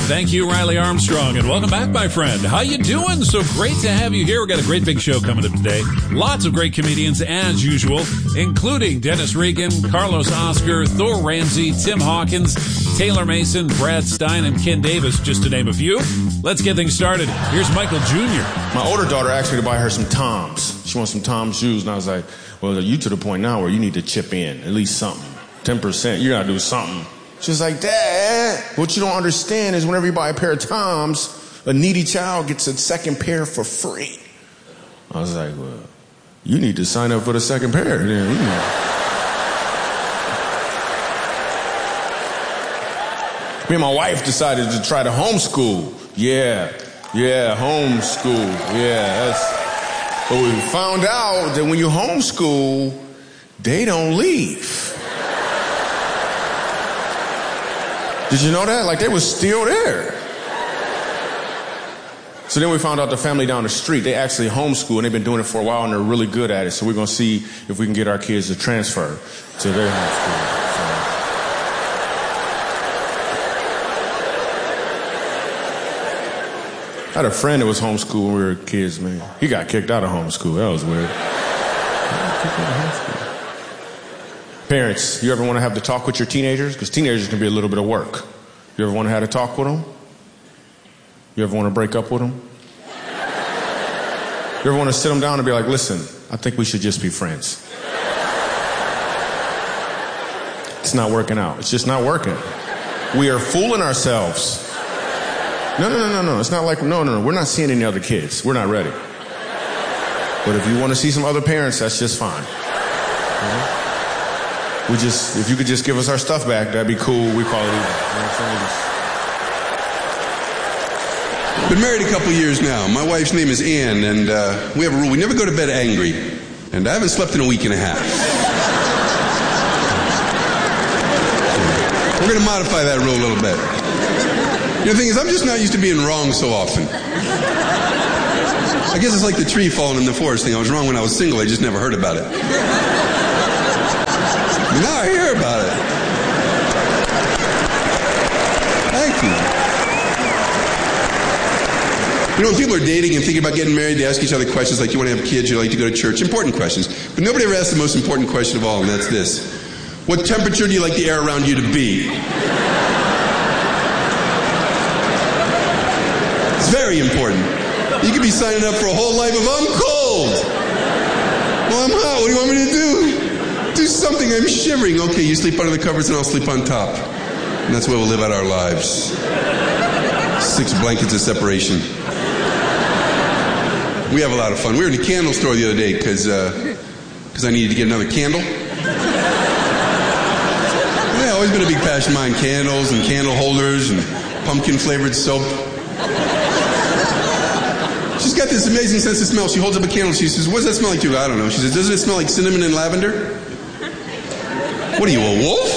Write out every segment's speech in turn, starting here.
Thank you, Riley Armstrong, and welcome back, my friend. How you doing? So great to have you here. We've got a great big show coming up today. Lots of great comedians, as usual, including Dennis Regan, Carlos Oscar, Thor Ramsey, Tim Hawkins, Taylor Mason, Brad Stein, and Ken Davis, just to name a few. Let's get things started. Here's Michael Jr. My older daughter asked me to buy her some Toms. She wants some Toms shoes, and I was like, well, you to the point now where you need to chip in, at least something. 10%, you gotta do something. She's like, Dad, what you don't understand is whenever you buy a pair of Toms, a needy child gets a second pair for free. I was like, well, you need to sign up for the second pair. Then, you know. Me and my wife decided to try to homeschool. Yeah, homeschool. Yeah, but we found out that when you homeschool, they don't leave. Did you know that? Like, they were still there. So then we found out the family down the street, they actually homeschool, and they've been doing it for a while, and they're really good at it. So we're going to see if we can get our kids to transfer to their homeschool. I had a friend that was homeschooled when we were kids, man. He got kicked out of homeschool. That was weird. Parents, you ever want to have to talk with your teenagers? Because teenagers can be a little bit of work. You ever want to have to talk with them? You ever want to break up with them? You ever want to sit them down and be like, listen, I think we should just be friends. It's not working out. It's just not working. We are fooling ourselves. No. It's not like, no. We're not seeing any other kids. We're not ready. But if you want to see some other parents, that's just fine. Mm-hmm. If you could just give us our stuff back, that'd be cool. We call it even. Been married a couple years now. My wife's name is Ann, and we have a rule. We never go to bed angry. And I haven't slept in a week and a half. We're going to modify that rule a little bit. The thing is, I'm just not used to being wrong so often. I guess it's like the tree falling in the forest thing. I was wrong when I was single. I just never heard about it. Now I hear about it. Thank you. You know, when people are dating and thinking about getting married, they ask each other questions like, you want to have kids, you like to go to church. Important questions. But nobody ever asks the most important question of all, and that's this. What temperature do you like the air around you to be? It's very important. You could be signing up for a whole life of, I'm cold. Well, I'm hot. What do you want me to do? Do something. I'm shivering. Okay, you sleep under the covers and I'll sleep on top. And that's where we'll live out our lives. 6 blankets of separation. We have a lot of fun. We were in a candle store the other day because I needed to get another candle. Yeah, always been a big passion of mine. Candles and candle holders and pumpkin-flavored soap. She's got this amazing sense of smell. She holds up a candle. She says, what does that smell like to you? I don't know. She says, doesn't it smell like cinnamon and lavender? What are you, a wolf?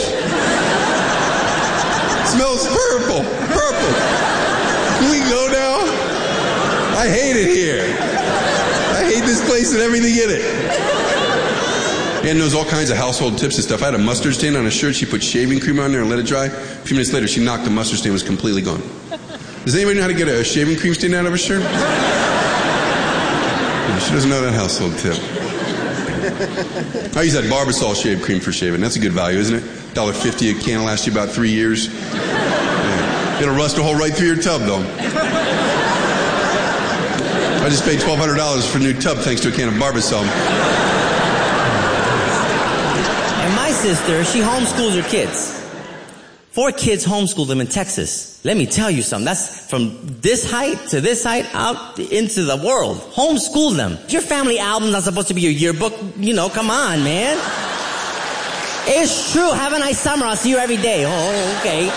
It smells purple. Purple. Can we go now? I hate it here. I hate this place and everything in it. Ann knows all kinds of household tips and stuff. I had a mustard stain on a shirt. She put shaving cream on there and let it dry. A few minutes later, she knocked the mustard stain. It was completely gone. Does anybody know how to get a shaving cream stain out of a shirt? She doesn't know that household tip. I use that Barbasol shave cream for shaving. That's a good value, isn't it? $1.50 a can will last you about 3 years. Yeah. It'll rust a hole right through your tub, though. I just paid $1,200 for a new tub thanks to a can of Barbasol. And my sister, she homeschools her kids. 4 kids homeschooled them in Texas. Let me tell you something. That's from this height to this height out into the world. Homeschool them. Your family album's not supposed to be your yearbook. You know, come on, man. It's true. Have a nice summer. I'll see you every day. Oh, okay.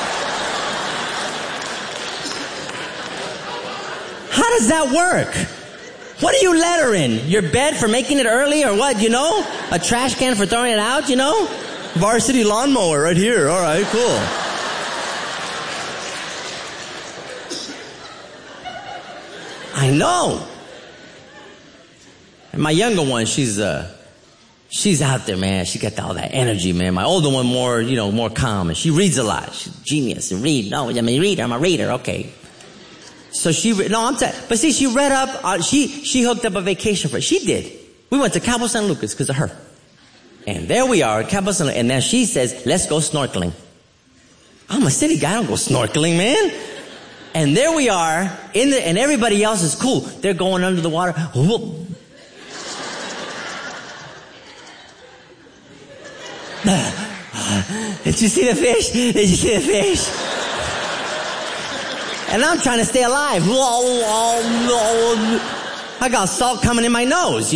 How does that work? What do you let her in? Your bed for making it early or what, you know? A trash can for throwing it out, you know? Varsity lawnmower right here. All right, cool. I know. And my younger one, she's She's out there, man. She got all that energy, man. My older one more, more calm. And she reads a lot. She's a genius and read. No, I'm a reader. Okay. So she read up, she hooked up a vacation for it. She did. We went to Cabo San Lucas because of her. And there we are at Cabo San Lucas. And now she says, let's go snorkeling. I'm a city guy. I don't go snorkeling, man. And there we are and everybody else is cool. They're going under the water. Whoop. Did you see the fish? And I'm trying to stay alive. I got salt coming in my nose,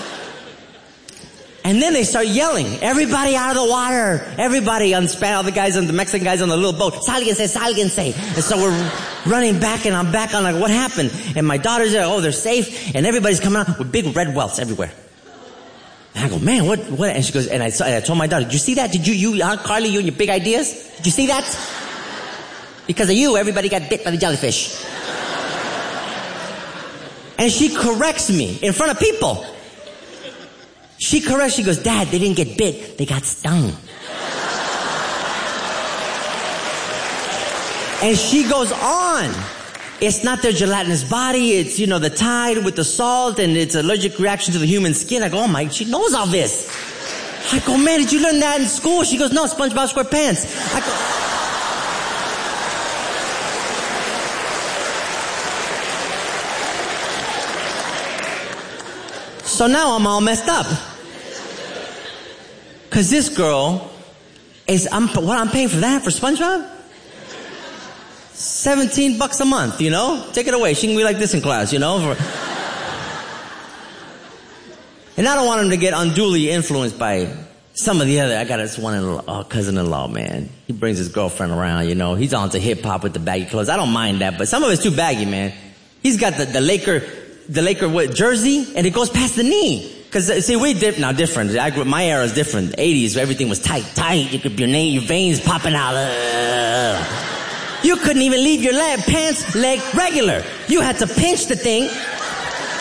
And then they start yelling, everybody out of the water. Everybody on Spanish, the Mexican guys on the little boat. Sálguense. And so we're running back and I'm back on like, what happened? And my daughter's there, they're safe. And everybody's coming out with big red welts everywhere. And I go, man, what? And she goes, and I told my daughter, did you see that? Did you, Carly, you and your big ideas? Did you see that? Because of you, everybody got bit by the jellyfish. And she corrects me in front of people. She goes, Dad, they didn't get bit, they got stung. And she goes on. It's not their gelatinous body. It's, the tide with the salt and it's allergic reaction to the human skin. I go, she knows all this. I go, man, did you learn that in school? She goes, no, SpongeBob SquarePants. I go, so now I'm all messed up. Cause this girl what I'm paying for that for SpongeBob? $17 a month, Take it away. She can be like this in class, And I don't want him to get unduly influenced by some of the other. I got this one cousin-in-law, man. He brings his girlfriend around, He's on to hip-hop with the baggy clothes. I don't mind that, but some of it's too baggy, man. He's got the Laker jersey, and it goes past the knee. Cause see, different. My era is different. 80s, everything was tight. You could, your veins popping out. You couldn't even leave your pants leg regular. You had to pinch the thing